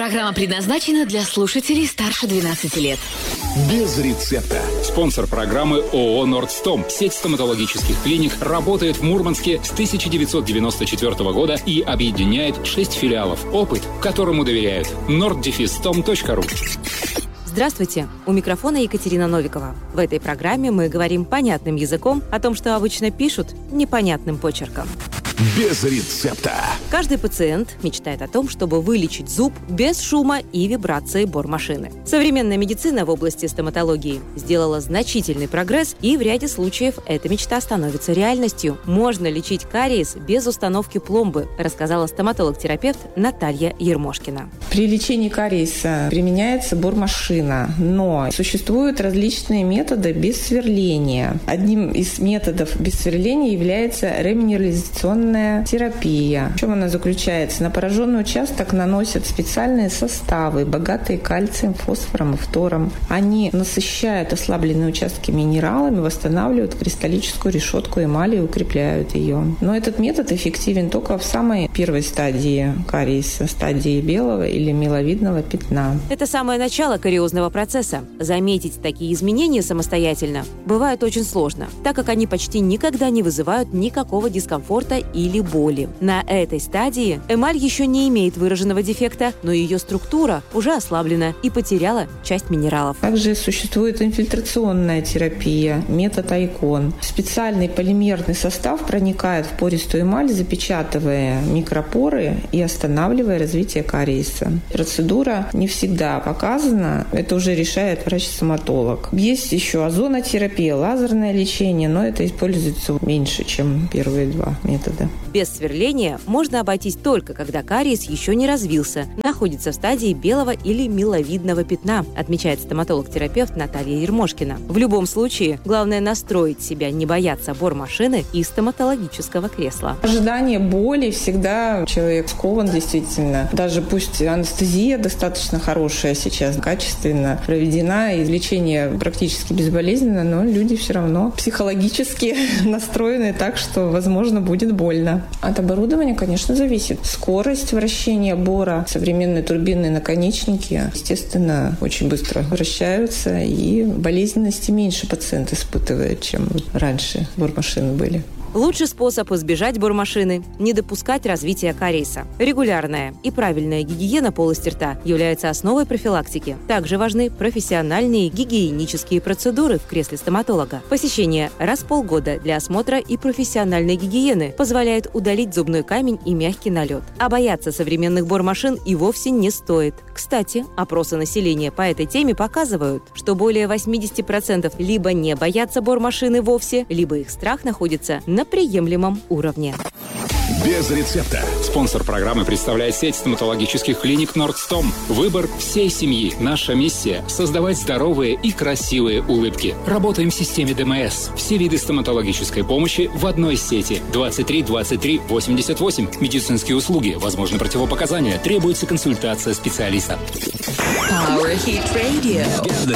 Программа предназначена для слушателей старше 12 лет. Без рецепта. Спонсор программы ООО «Нордстом». Сеть стоматологических клиник работает в Мурманске с 1994 года и объединяет 6 филиалов. Опыт, которому доверяют. norddefistom.ru. Здравствуйте! У микрофона Екатерина Новикова. В этой программе мы говорим понятным языком о том, что обычно пишут непонятным почерком. Без рецепта. Каждый пациент мечтает о том, чтобы вылечить зуб без шума и вибрации бормашины. Современная медицина в области стоматологии сделала значительный прогресс, и в ряде случаев эта мечта становится реальностью. Можно лечить кариес без установки пломбы, рассказала стоматолог-терапевт Наталья Ермошкина. При лечении кариеса применяется бормашина, но существуют различные методы без сверления. Одним из методов без сверления является реминерализационная терапия. В чем она заключается? На пораженный участок наносят специальные составы, богатые кальцием, фосфором и фтором. Они насыщают ослабленные участки минералами, восстанавливают кристаллическую решетку эмали и укрепляют ее. Но этот метод эффективен только в самой первой стадии кариеса, стадии белого или миловидного пятна. Это самое начало кариозного процесса. Заметить такие изменения самостоятельно бывает очень сложно, так как они почти никогда не вызывают никакого дискомфорта или боли. На этой стадии эмаль еще не имеет выраженного дефекта, но ее структура уже ослаблена и потеряла часть минералов. Также существует инфильтрационная терапия, метод Айкон. Специальный полимерный состав проникает в пористую эмаль, запечатывая микропоры и останавливая развитие кариеса. Процедура не всегда показана, это уже решает врач-стоматолог. Есть еще озонотерапия, лазерное лечение, но это используется меньше, чем первые два метода. Без сверления можно обойтись только когда кариес еще не развился, находится в стадии белого или миловидного пятна, отмечает стоматолог-терапевт Наталья Ермошкина. В любом случае, главное настроить себя не бояться бормашины и стоматологического кресла. Ожидание боли всегда человек скован действительно. Даже пусть анестезия достаточно хорошая сейчас, качественно проведена, и лечение практически безболезненно, но люди все равно психологически настроены так, что, возможно, будет больно. От оборудования, конечно, зависит. Скорость вращения бора, современные турбинные наконечники, естественно, очень быстро вращаются, и болезненности меньше пациент испытывает, чем раньше бормашины были. Лучший способ избежать бормашины – не допускать развития кариеса. Регулярная и правильная гигиена полости рта является основой профилактики. Также важны профессиональные гигиенические процедуры в кресле стоматолога. Посещение раз в полгода для осмотра и профессиональной гигиены позволяет удалить зубной камень и мягкий налет. А бояться современных бормашин и вовсе не стоит. Кстати, опросы населения по этой теме показывают, что более 80% либо не боятся бормашины вовсе, либо их страх находится на приемлемом уровне. Без рецепта. Спонсор программы представляет сеть стоматологических клиник «Нордстом». Выбор всей семьи. Наша миссия – создавать здоровые и красивые улыбки. Работаем в системе ДМС. Все виды стоматологической помощи в одной сети. 23 23 88. Медицинские услуги. Возможны противопоказания. Требуется консультация специалиста. Power Hit Radio. Get the